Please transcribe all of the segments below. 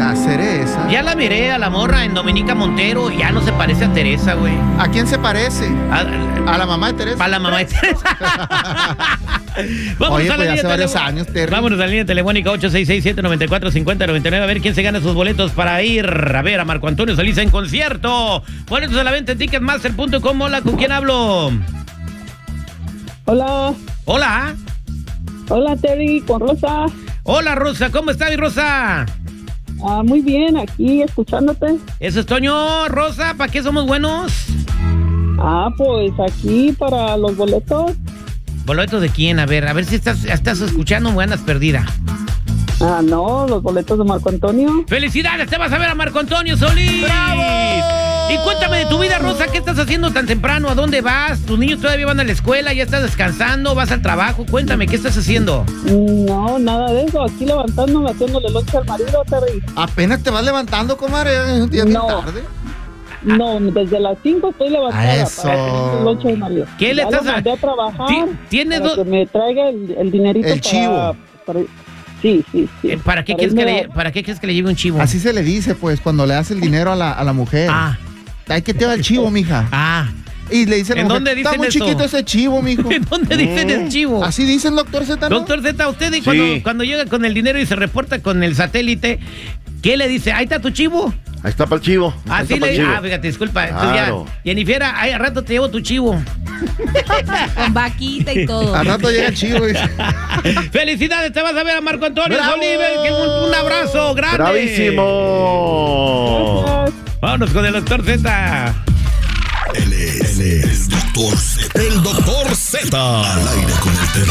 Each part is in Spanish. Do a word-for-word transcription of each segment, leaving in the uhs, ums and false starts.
La Cereza. Ya la miré a la morra en Dominica Montero, ya no se parece a Teresa, güey. ¿A quién se parece? A, a la mamá de Teresa. A la mamá de Teresa. Vámonos Oye, a la pues línea hace varios años, Terry. Vámonos a la línea telefónica ocho seis seis, siete nueve cuatro, cinco cero nueve nueve. A ver quién se gana sus boletos para ir a ver a Marco Antonio Solís en concierto. Boletos a la venta en ticketmaster punto com. Hola, ¿con quién hablo? Hola. Hola. Hola, Terry, con Rosa. Hola, Rosa. ¿Cómo está, mi Rosa? Ah, muy bien, aquí escuchándote. Eso es, Toño. Rosa, ¿para qué somos buenos? Ah, pues aquí para los boletos. ¿Boletos de quién? A ver, a ver si estás, estás escuchando o andas perdida. Ah, no, los boletos de Marco Antonio. ¡Felicidades! Te vas a ver a Marco Antonio Solís. ¡Bravo! Y cuéntame de tu vida, Rosa. ¿Qué estás haciendo tan temprano? ¿A dónde vas? ¿Tus niños todavía van a la escuela? ¿Ya estás descansando? ¿Vas al trabajo? Cuéntame, ¿qué estás haciendo? No, nada de eso. Aquí levantándome, haciéndole lonche al marido, Terry. ¿Apenas te vas levantando, comadre? ¿Es un día no. bien tarde? No, desde las cinco estoy levantada Eso. para hacer el lonche al marido. ¿Qué le ya estás lo mandé a trabajar? ¿Tienes para do... que me traiga el, el dinerito el para, chivo. Para... Sí, sí, sí. Eh, ¿Para, qué para, quieres que irme... le, ¿Para qué quieres que le lleve un chivo? Así se le dice, pues, cuando le das el dinero a la, a la mujer. Ah. Hay que te va el chivo, mija. Ah. Y le dicen, ¿en dónde dicen está muy eso? chiquito ese chivo, mijo. ¿En dónde dicen el chivo? Así dicen, doctor Z, ¿no? Doctor Z, usted y Sí. cuando, cuando llega con el dinero y se reporta con el satélite, ¿qué le dice? ¿Ahí está tu chivo? Ahí está para el chivo. Ahí Así está pa'l le chivo. Ah, fíjate, disculpa. Claro. Tú ya, Jennifer, ahí a rato te llevo tu chivo. Con vaquita y todo. Al rato llega el chivo. Dice. ¡Felicidades! Te vas a ver a Marco Antonio ¡Bravo! Oliver. Que un, un abrazo grande. ¡Bravísimo! Vámonos con el doctor Z. Él es, él es doctor Z. El doctor Z. Al aire con el Terry.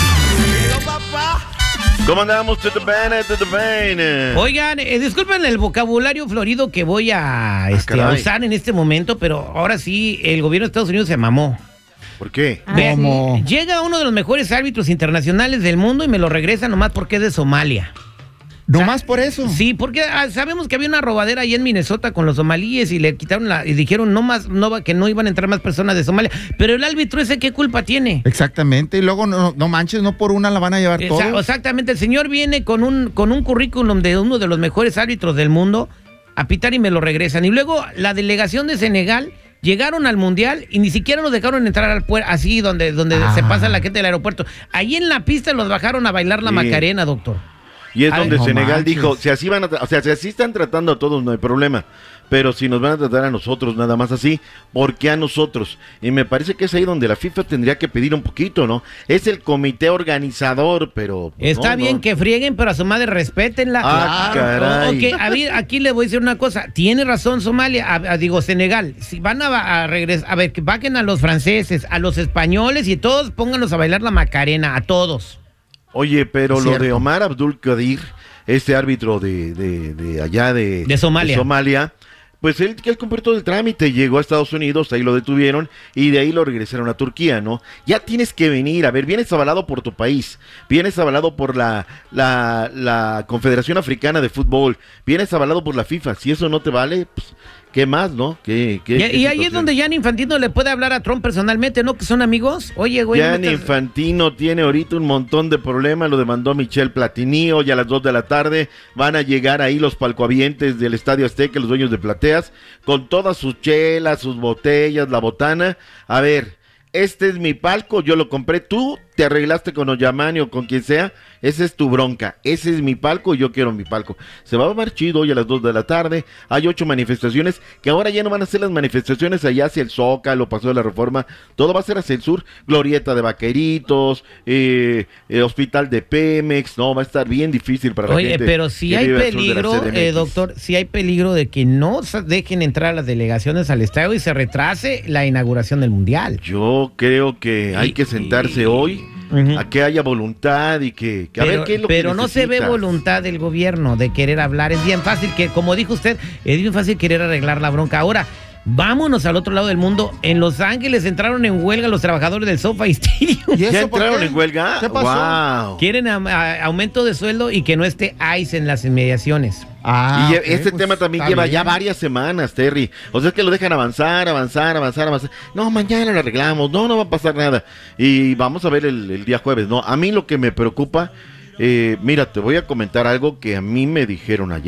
¿Cómo andamos? To the bene, to the bene. Oigan, eh, disculpen el vocabulario florido que voy a, este, a caray. usar en este momento, pero ahora sí, el gobierno de Estados Unidos se mamó. ¿Por qué? Ah, Ve, ¿Cómo? Llega uno de los mejores árbitros internacionales del mundo y me lo regresa nomás porque es de Somalia. No más por eso. Sí, porque ah, sabemos que había una robadera ahí en Minnesota con los somalíes y le quitaron la y dijeron no más no va- que no iban a entrar más personas de Somalia, pero el árbitro ese qué culpa tiene. Exactamente. Y luego, no, no manches, no por una la van a llevar Esa- todos. exactamente, el señor viene con un con un currículum de uno de los mejores árbitros del mundo a pitar y me lo regresan. Y luego la delegación de Senegal llegaron al mundial y ni siquiera los dejaron entrar al puerto, así donde donde Ah. se pasa la gente del aeropuerto. Ahí en la pista los bajaron a bailar la Sí. Macarena, doctor. Y es Ay, donde no Senegal manches. dijo, si así van a, tra- o sea, si así están tratando a todos no hay problema, pero si nos van a tratar a nosotros nada más así, ¿por qué a nosotros? Y me parece que es ahí donde la FIFA tendría que pedir un poquito, ¿no? Es el comité organizador, pero... pues, Está no, bien no. que frieguen, pero a su madre respétenla. Ah, caray. Ok, a ver, aquí le voy a decir una cosa. Tiene razón Somalia, a- a- digo Senegal. Si van a, a regresar, a ver, que vaquen a los franceses, a los españoles y todos pónganlos a bailar la Macarena, a todos. Oye, pero lo Cierto. de Omar Abdul Qadir, este árbitro de, de, de allá de, De Somalia. Somalia, pues él, él cumplió todo el trámite, llegó a Estados Unidos, ahí lo detuvieron y de ahí lo regresaron a Turquía, ¿no? Ya tienes que venir, a ver, vienes avalado por tu país, vienes avalado por la, la, la Confederación Africana de Fútbol, vienes avalado por la FIFA, si eso no te vale, pues, ¿qué más, no? ¿Qué, qué, Y, qué y ahí es situación? donde Gianni Infantino le puede hablar a Trump personalmente, ¿no? Que son amigos. Oye, güey. no Gianni te- Infantino tiene ahorita un montón de problemas, lo demandó Michel Platini, hoy a las dos de la tarde van a llegar ahí los palcoavientes del Estadio Azteca, los dueños de plateas, con todas sus chelas, sus botellas, la botana. A ver, este es mi palco, yo lo compré, tú te arreglaste con Oyamani o con quien sea, esa es tu bronca, ese es mi palco y yo quiero mi palco. Se va a ver chido hoy a las dos de la tarde, hay ocho manifestaciones, que ahora ya no van a ser las manifestaciones allá hacia el Zócalo, Paseo de la Reforma, todo va a ser hacia el sur, Glorieta de Vaqueritos, eh, eh, Hospital de Pemex, no, va a estar bien difícil para la Oye, gente. pero si que hay vive al sur de la peligro, C D M X. eh, doctor, si hay peligro de que no sa- dejen entrar a las delegaciones al estadio y se retrase la inauguración del Mundial. Yo creo que hay Y- que sentarse y- hoy, Ujú. a que haya voluntad y que, que a pero ver qué es lo pero que no se ve necesitas. voluntad del gobierno de querer hablar. Es bien fácil que, como dijo usted, es bien fácil querer arreglar la bronca. Ahora, vámonos al otro lado del mundo. En Los Ángeles entraron en huelga los trabajadores del SoFi Stadium. ¿Y ¿Ya eso por entraron qué? en huelga? ¿Qué pasó? Wow. Quieren a- a- aumento de sueldo y que no esté ICE en las inmediaciones. Ah, y ok, este pues, tema también está lleva bien. ya varias semanas, Terry. O sea, es que lo dejan avanzar, avanzar, avanzar, avanzar. No, mañana lo arreglamos, no, no va a pasar nada. Y vamos a ver el, el día jueves, ¿no? A mí lo que me preocupa, eh, mira, te voy a comentar algo que a mí me dijeron ayer.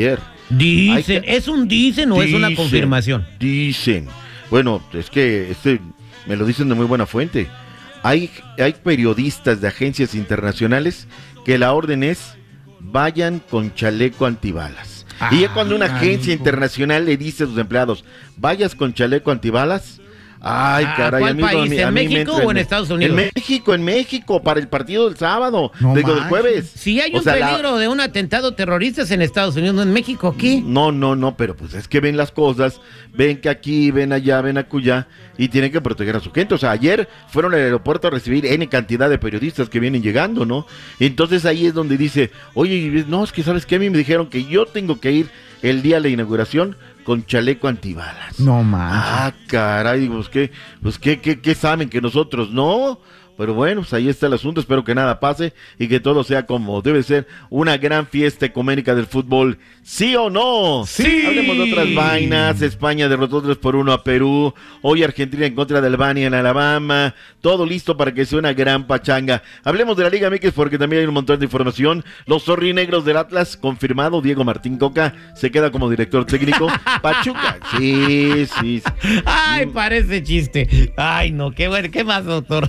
Dicen, que... ¿es un dicen o dicen, es una confirmación? Dicen. Bueno, es que este me lo dicen de muy buena fuente. Hay, hay periodistas de agencias internacionales que la orden es vayan con chaleco antibalas. Ah, y ya cuando una agencia amigo. internacional le dice a sus empleados, vayas con chaleco antibalas, ay, ah, caray. ¿Cuál amigo, país? A mí, a ¿En mí México o en Estados Unidos? En México, en México, para el partido del sábado, no digo, del jueves. Si hay o un sea, peligro la... de un atentado terrorista es en Estados Unidos, no en México, ¿qué? No, no, no, pero pues es que ven las cosas, ven que aquí, ven allá, ven acullá, y tienen que proteger a su gente. O sea, ayer fueron al aeropuerto a recibir N cantidad de periodistas que vienen llegando, ¿no? Entonces ahí es donde dice, oye, no, es que ¿sabes qué? A mí me dijeron que yo tengo que ir el día de la inauguración con chaleco antibalas. No manches. Ah, caray, pues qué, pues qué, qué, qué saben que nosotros no. Pero bueno, pues ahí está el asunto, espero que nada pase y que todo sea como debe ser, una gran fiesta ecuménica del fútbol, ¿sí o no? ¡Sí! Hablemos de otras vainas. España derrotó tres por uno a Perú, hoy Argentina en contra de Albania en Alabama, todo listo para que sea una gran pachanga. Hablemos de la Liga M X porque también hay un montón de información. Los zorrinegros del Atlas, confirmado, Diego Martín Coca se queda como director técnico. Pachuca, sí, sí, sí. Ay, parece chiste. Ay, no, qué bueno, ¿qué más, doctor?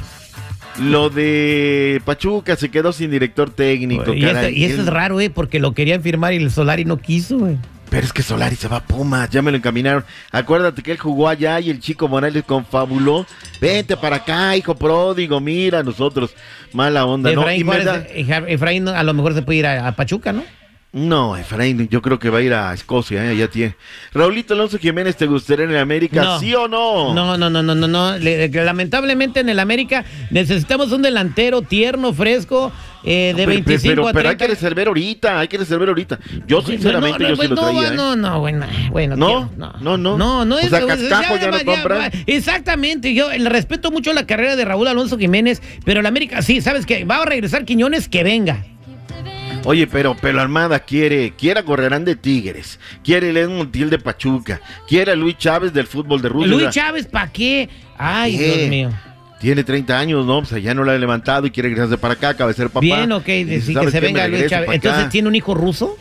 Lo de Pachuca se quedó sin director técnico. Y, caray, eso, y eso es raro, eh, porque lo querían firmar y el Solari no quiso, güey. Pero es que Solari se va a Pumas, ya me lo encaminaron. Acuérdate que él jugó allá y el Chico Morales confabuló. Vente para acá, hijo pródigo, mira, nosotros, mala onda, Efraín, ¿no? Y Juárez, da... Efraín a lo mejor se puede ir a, a Pachuca, ¿no? No, Efraín, yo creo que va a ir a Escocia, ¿eh? Ya tiene. Raulito Alonso Jiménez, ¿te gustaría en el América? No. ¿Sí o no? No, no, no, no, no, no. Le, lamentablemente en el América necesitamos un delantero tierno, fresco, eh, de pero, veinticinco pero, a treinta. Pero hay que resolver ahorita, hay que resolver ahorita. Yo sinceramente no, no, yo pues sí lo no, traía. No, ¿eh? no, bueno, bueno. ¿No? No, no, no. No, no o es. sea, Cascajo ya, ya, ya no compran. Exactamente, yo le respeto mucho la carrera de Raúl Alonso Jiménez, pero el América, sí, ¿sabes qué? Va a regresar Quiñones, que venga. Oye, pero, pero Armada quiere, quiere a Gorrerán de Tigres, quiere Len Montiel de Pachuca, quiere a Luis Chávez del fútbol de Rusia. Luis Chávez, ¿para qué? Ay, ¿Qué? Dios mío. Tiene treinta años, ¿no? O sea, ya no la ha levantado y quiere regresarse para acá, acaba de ser papá. Bien, ok, decir que se venga Luis Chávez. Entonces, ¿tiene un hijo ruso?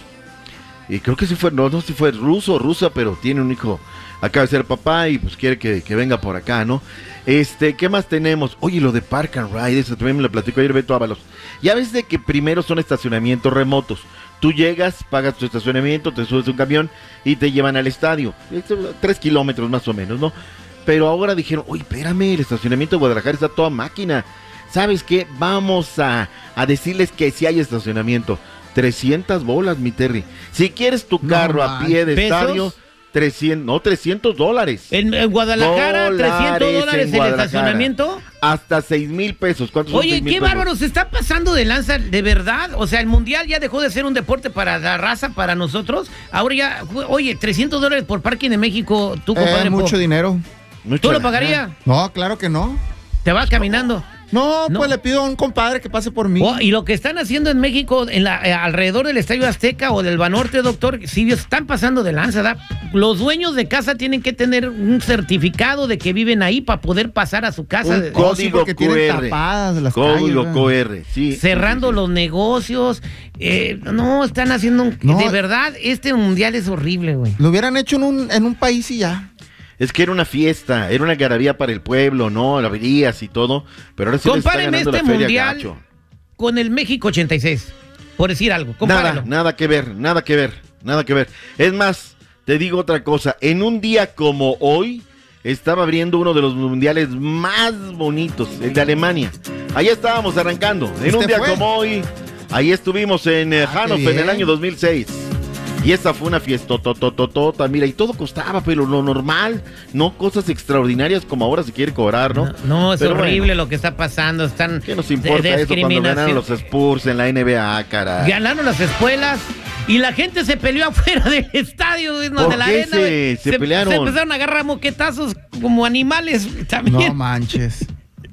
Y creo que sí fue, no, no si fue ruso o rusa, pero tiene un hijo, acaba de ser papá y pues quiere que, que venga por acá, ¿no? Este, ¿qué más tenemos? Oye, lo de Park and Ride, eso también me lo platicó ayer Beto Ábalos. Ya ves de que primero son estacionamientos remotos. Tú llegas, pagas tu estacionamiento, te subes a un camión y te llevan al estadio. Tres kilómetros más o menos, ¿no? Pero ahora dijeron, oye, espérame, el estacionamiento de Guadalajara está toda máquina. ¿Sabes qué? Vamos a, a decirles que sí hay estacionamiento. trescientas bolas, mi Terry. Si quieres tu carro no, a pie de ¿pesos? Estadio... trescientos, no, trescientos dólares. ¿En, en Guadalajara, dólares trescientos dólares en el estacionamiento? Hasta seis mil pesos. ¿Cuántos Oye, son qué bárbaro, se está pasando de lanza, de verdad. O sea, el mundial ya dejó de ser un deporte para la raza, para nosotros. Ahora ya, oye, trescientos dólares por parking en México, tú, compadre. Eh, mucho po. dinero. ¿Tú lo pagarías? No, claro que no. ¿Te vas caminando? No, no, pues le pido a un compadre que pase por mí. Oh, y lo que están haciendo en México, en la, eh, alrededor del Estadio Azteca o del Banorte, doctor, sí, están pasando de lanza, ¿da? Los dueños de casa tienen que tener un certificado de que viven ahí para poder pasar a su casa. Un código sí, Q R. Tapadas las código calles, Q R, sí. Cerrando sí, sí, sí. los negocios. Eh, no, están haciendo un... No, de verdad, este mundial es horrible, güey. Lo hubieran hecho en un, en un país y ya. Es que era una fiesta, era una algarabía para el pueblo, ¿no? La verías y todo, pero ahora sí les está ganando este la feria mundial gacho. Con el México ochenta y seis, por decir algo, compáralo. Nada, nada que ver, nada que ver, nada que ver. Es más, te digo otra cosa, en un día como hoy, estaba abriendo uno de los mundiales más bonitos, el de Alemania. Ahí estábamos arrancando, en un día fue? como hoy, ahí estuvimos en eh, ah, Hannover en el año dos mil seis. Y esa fue una fiesta, totototota, mira, y todo costaba, pero lo normal, no cosas extraordinarias como ahora se quiere cobrar, ¿no? No, no es pero horrible bueno, lo que está pasando, están... ¿qué nos importa de eso cuando ganaron los Spurs en la N B A, caray? Ganaron las escuelas y la gente se peleó afuera del estadio, ¿no? De la qué arena. Se, se, se pelearon. Se empezaron a agarrar moquetazos como animales también. No manches.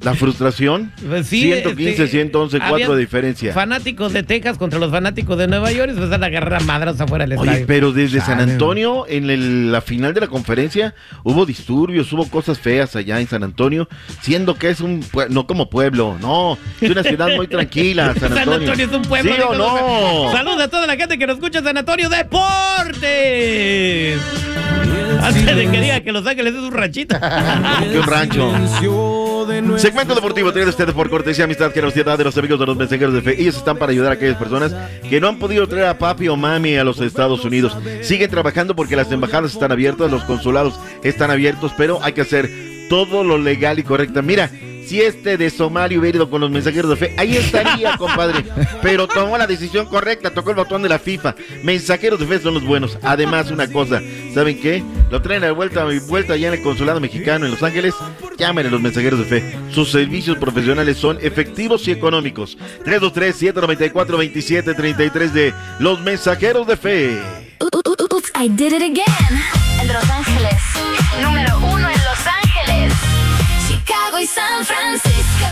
La frustración, Pues sí, ciento quince, este, ciento once, cuatro había de diferencia. Fanáticos de Texas contra los fanáticos de Nueva York y se van a agarrar a madras afuera del Oye, estadio. pero desde San Chale. Antonio, en el- la final de la conferencia, hubo disturbios, hubo cosas feas allá en San Antonio, siendo que es un, pue- no como pueblo, no, es una ciudad muy tranquila, San San Antonio. Antonio es un pueblo. ¿Sí o amigos. no? Saludos a toda la gente que nos escucha en San Antonio Deportes. Antes de que diga que Los Ángeles es un ranchito. ¡Qué un rancho! Segmento deportivo traído a ustedes por cortesía, amistad, generosidad de los amigos de los mensajeros de fe. Ellos están para ayudar a aquellas personas que no han podido traer a papi o mami a los Estados Unidos. Siguen trabajando porque las embajadas están abiertas, los consulados están abiertos, pero hay que hacer todo lo legal y correcto. Mira, si este de Somalia hubiera ido con los mensajeros de fe, ahí estaría, compadre. Pero tomó la decisión correcta, tocó el botón de la FIFA. Mensajeros de fe son los buenos. Además, una cosa, ¿saben qué? Lo traen a vuelta, a vuelta allá en el consulado mexicano en Los Ángeles. Llamen a los mensajeros de fe. Sus servicios profesionales son efectivos y económicos. tres dos tres, siete nueve cuatro, dos siete tres tres de los mensajeros de fe. Oops, I did it again. El de Los Ángeles. Número uno en Los Ángeles. Chicago y San Francisco.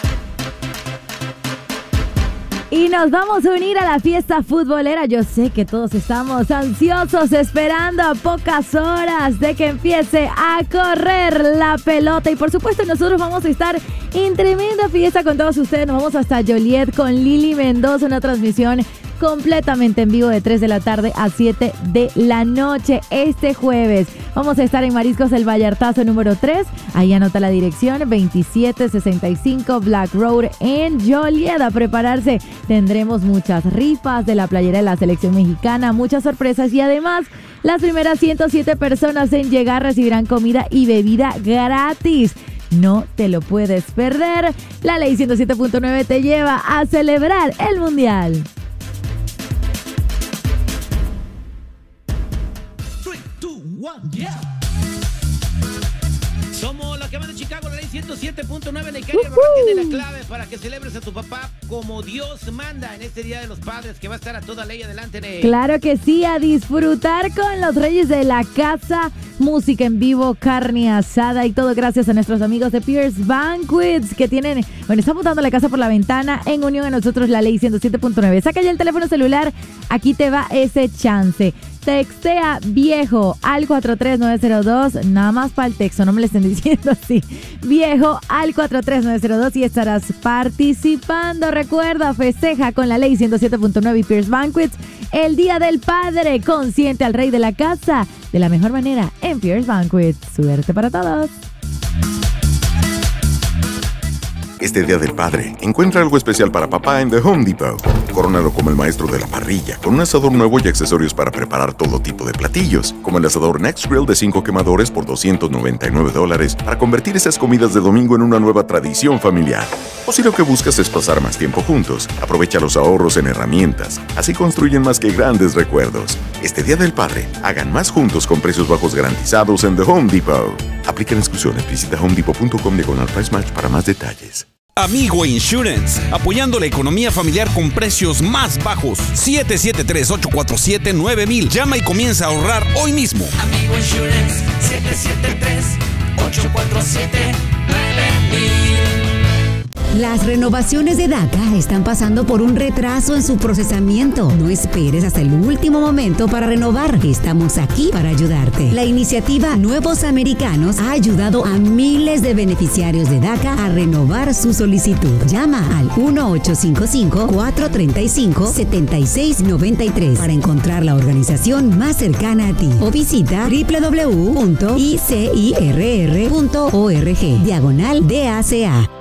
Y nos vamos a unir a la fiesta futbolera. Yo sé que todos estamos ansiosos esperando a pocas horas de que empiece a correr la pelota. Y por supuesto nosotros vamos a estar en tremenda fiesta con todos ustedes. Nos vamos hasta Joliet con Lili Mendoza, una transmisión completamente en vivo de tres de la tarde a siete de la noche este jueves. Vamos a estar en Mariscos El Vallartazo número tres. Ahí anota la dirección, veintisiete sesenta y cinco Black Road en Joliet. A prepararse, tendremos muchas rifas de la playera de la selección mexicana, muchas sorpresas y además las primeras ciento siete personas en llegar recibirán comida y bebida gratis. No te lo puedes perder. La Ley ciento siete punto nueve te lleva a celebrar el Mundial. Somos los que van de Chicago, la Ley ciento siete punto nueve. La Icaria Barra tiene la clave para que celebres a tu papá como Dios manda en este Día de los Padres, que va a estar a toda ley adelante. De... Claro que sí, a disfrutar con los reyes de la casa, música en vivo, carne asada y todo gracias a nuestros amigos de Pierce Banquets que tienen, bueno, estamos dando la casa por la ventana en unión a nosotros, la Ley ciento siete punto nueve. Saca ya el teléfono celular, aquí te va ese chance. Textea viejo al cuatro tres nueve cero dos, nada más para el texto, no me lo estén diciendo así. Viejo al cuatro tres nueve cero dos y estarás participando. Recuerda, festeja con la Ley ciento siete punto nueve y Pierce Banquets el Día del Padre. Consiente al rey de la casa de la mejor manera en Pierce Banquets. Suerte para todos. Este Día del Padre, encuentra algo especial para papá en The Home Depot. Corónalo como el maestro de la parrilla, con un asador nuevo y accesorios para preparar todo tipo de platillos, como el asador Next Grill de cinco quemadores por doscientos noventa y nueve dólares, para convertir esas comidas de domingo en una nueva tradición familiar. O si lo que buscas es pasar más tiempo juntos, aprovecha los ahorros en herramientas. Así construyen más que grandes recuerdos. Este Día del Padre, hagan más juntos con precios bajos garantizados en The Home Depot. Aplican exclusiones. Visita home depot punto com diagonal price match para más detalles. Amigo Insurance, apoyando la economía familiar con precios más bajos. siete siete tres, ocho cuatro siete, nueve mil. Llama y comienza a ahorrar hoy mismo. Amigo Insurance, siete siete tres, ocho cuatro siete, nueve mil. Las renovaciones de DACA están pasando por un retraso en su procesamiento. No esperes hasta el último momento para renovar. Estamos aquí para ayudarte. La iniciativa Nuevos Americanos ha ayudado a miles de beneficiarios de DACA a renovar su solicitud. Llama al uno ocho cinco cinco, cuatro tres cinco, siete seis nueve tres para encontrar la organización más cercana a ti o visita doble u doble u doble u punto i c i r r punto org diagonal D A C A.